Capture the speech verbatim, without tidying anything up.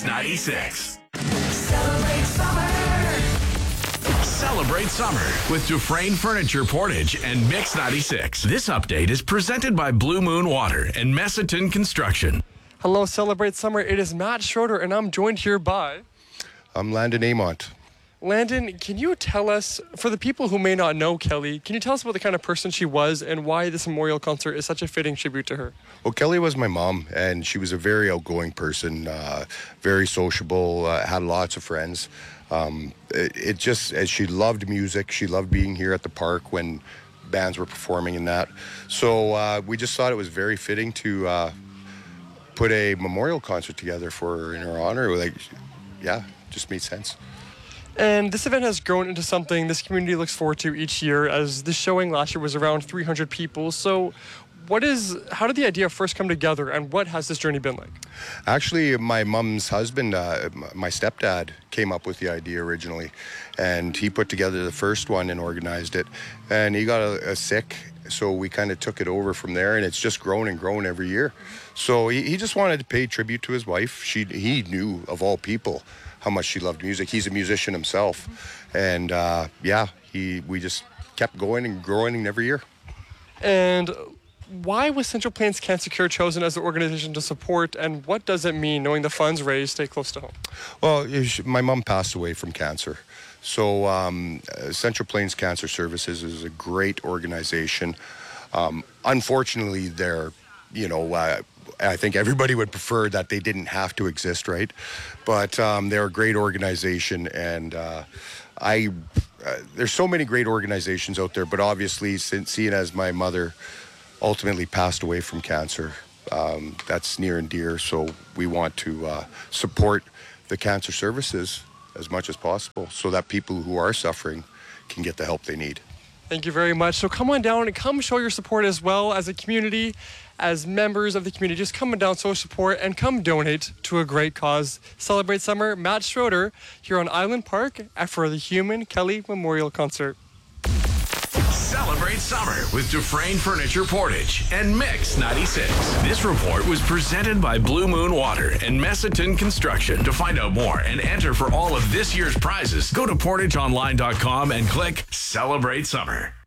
Mix ninety-six. Celebrate summer. Celebrate summer with Dufresne Furniture Portage and Mix ninety-six. This update is presented by Blue Moon Water and Messiton Construction. Hello, Celebrate Summer. It is Matt Schroeder, and I'm joined here by... I'm Landon Amont. Landon, can you tell us, for the people who may not know Kelly, can you tell us about the kind of person she was and why this memorial concert is such a fitting tribute to her? Well, Kelly was my mom, and she was a very outgoing person, uh, very sociable, uh, had lots of friends. Um, it, it just, as she loved music, she loved being here at the park when bands were performing and that. So uh, we just thought it was very fitting to uh, put a memorial concert together for her in her honor. Like, yeah, just made sense. And this event has grown into something this community looks forward to each year, as the showing last year was around three hundred people. So what is, how did the idea first come together, and what has this journey been like? Actually, my mom's husband, uh, my stepdad, came up with the idea originally, and he put together the first one and organized it, and he got a, a sick, so we kind of took it over from there, and it's just grown and grown every year. So he, he just wanted to pay tribute to his wife. She, he knew, of all people, how much she loved music. He's a musician himself, and uh, yeah, he we just kept going and growing every year. And why was Central Plains Cancer Cure chosen as the organization to support, and what does it mean knowing the funds raised stay close to home? Well, my mom passed away from cancer. So um, Central Plains Cancer Services is a great organization. Um, unfortunately, they're, you know, uh, I think everybody would prefer that they didn't have to exist, right? But um, they're a great organization, and uh, I uh, there's so many great organizations out there, but obviously, since seeing as my mother ultimately passed away from cancer, um, that's near and dear, so we want to uh, support the cancer services as much as possible so that people who are suffering can get the help they need. Thank you very much. So come on down and come show your support as well as a community, as members of the community. Just come on down, show support, and come donate to a great cause. Celebrate Summer, Matt Schroeder, here on Island Park for the Human Kelly Memorial Concert. Celebrate summer with Dufresne Furniture Portage and Mix ninety-six. This report was presented by Blue Moon Water and Messiton Construction. To find out more and enter for all of this year's prizes, go to portage online dot com and click Celebrate Summer.